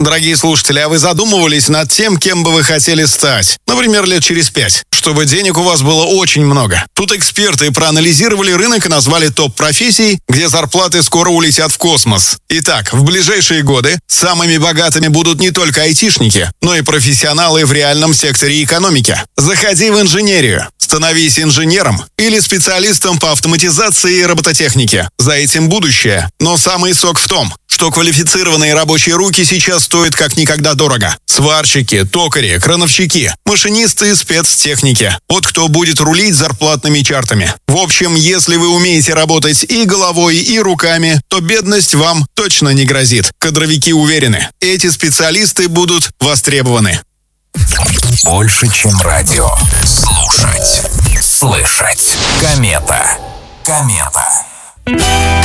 Дорогие слушатели, а вы задумывались над тем, кем бы вы хотели стать? Например, лет через 5, чтобы денег у вас было очень много. Тут эксперты проанализировали рынок и назвали топ профессий, где зарплаты скоро улетят в космос. Итак, в ближайшие годы самыми богатыми будут не только айтишники, но и профессионалы в реальном секторе экономики. Заходи в инженерию, становись инженером или специалистом по автоматизации и робототехнике. За этим будущее. Но самый сок в том, что квалифицированные рабочие руки сейчас стоят как никогда дорого. Сварщики, токари, крановщики, машинисты и спецтехники. Вот кто будет рулить зарплатными чартами. В общем, если вы умеете работать и головой, и руками, то бедность вам точно не грозит. Кадровики уверены, эти специалисты будут востребованы. Больше, чем радио. Слушать. Слышать. Комета.